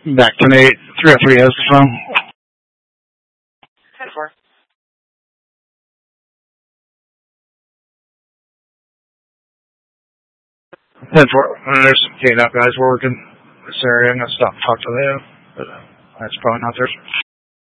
Back to Nate. 303 has the phone. 10-4. 10-4. There's some K-Dot guys working this area. I'm going to stop and talk to them, but that's probably not theirs.